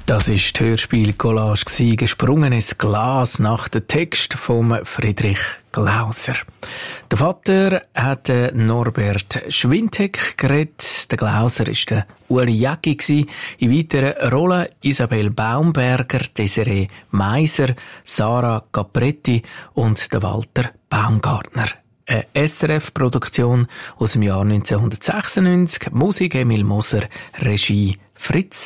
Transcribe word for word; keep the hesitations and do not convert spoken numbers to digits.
Das war die Hörspiel-Collage, gesprungen ins Glas nach dem Text von Friedrich Glauser. Der Vater hat Norbert Schwintek geredet, der Glauser war der Uli Jäcki, in weiteren Rollen Isabel Baumberger, Desiree Meiser, Sarah Capretti und der Walter Baumgartner. Eine S R F-Produktion aus dem Jahr neunzehnhundertsechsundneunzig, Musik Emil Moser, Regie Fritz